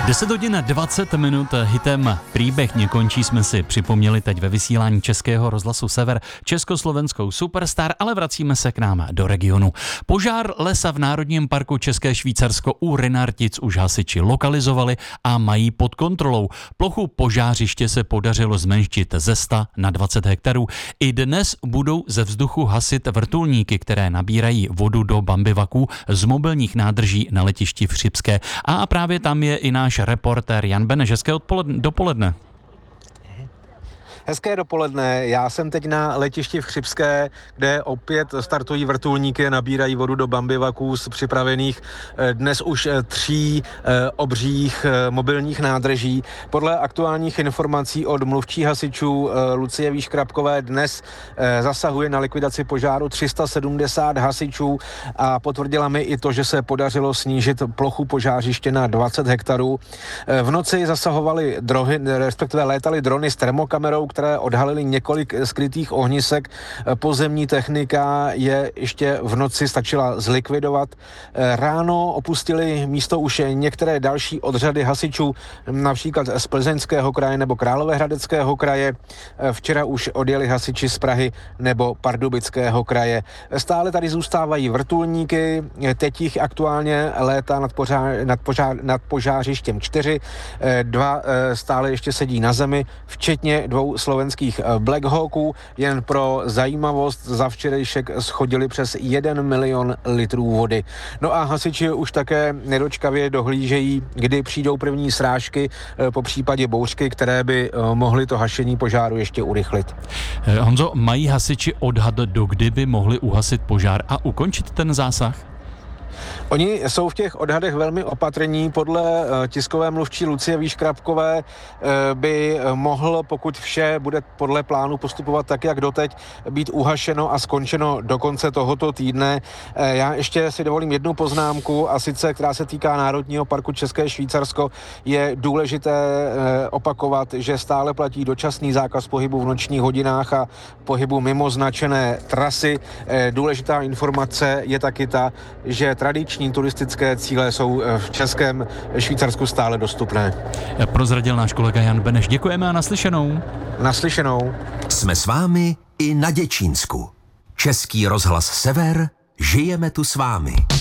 10 hodin 20 minut hitem Příběh nekončí jsme si připomněli teď ve vysílání Českého rozhlasu Sever československou Superstar, ale vracíme se k nám do regionu. Požár lesa v Národním parku České Švýcarsko u Rynartic už hasiči lokalizovali a mají pod kontrolou. Plochu požářiště se podařilo zmenšit ze 100 na 20 hektarů. I dnes budou ze vzduchu hasit vrtulníky, které nabírají vodu do bambivaků z mobilních nádrží na letišti v Chřibské. A právě tam je i náš reportér Jan Beneš. Hezké dopoledne. Hezké dopoledne, já jsem teď na letišti v Chřibské, kde opět startují vrtulníky a nabírají vodu do bambivaků z připravených dnes už 3 obřích mobilních nádrží. Podle aktuálních informací od mluvčí hasičů Lucie Výškrabkové dnes zasahuje na likvidaci požáru 370 hasičů a potvrdila mi i to, že se podařilo snížit plochu požářiště na 20 hektarů. V noci zasahovaly respektive létaly drony s termokamerou, které odhalily několik skrytých ohnisek. Pozemní technika je ještě v noci stačila zlikvidovat. Ráno opustili místo už některé další odřady hasičů, například z Plzeňského kraje nebo Královéhradeckého kraje. Včera už odjeli hasiči z Prahy nebo Pardubického kraje. Stále tady zůstávají vrtulníky, teď jich aktuálně létá nad požářištěm 4, 2 stále ještě sedí na zemi, včetně 2 slovenských Black Hawků. Jen pro zajímavost za včerejšek schodili přes 1 milion litrů vody. No a hasiči už také nedočkavě dohlížejí, kdy přijdou první srážky po případě bouřky, které by mohly to hašení požáru ještě urychlit. Honzo, mají hasiči odhad, do kdy by mohli uhasit požár a ukončit ten zásah? Oni jsou v těch odhadech velmi opatrní. Podle tiskové mluvčí Lucie Výškrabkové by mohl, pokud vše bude podle plánu postupovat tak, jak doteď, být uhašeno a skončeno do konce tohoto týdne. Já ještě si dovolím jednu poznámku, a sice, která se týká Národního parku České Švýcarsko. Je důležité opakovat, že stále platí dočasný zákaz pohybu v nočních hodinách a pohybu mimo značené trasy. Důležitá informace je taky ta, že tradiční turistické cíle jsou v Českém Švýcarsku stále dostupné. Prozradil náš kolega Jan Beneš. Děkujeme a naslyšenou. Naslyšenou. Jsme s vámi i na Děčínsku. Český rozhlas Sever, žijeme tu s vámi.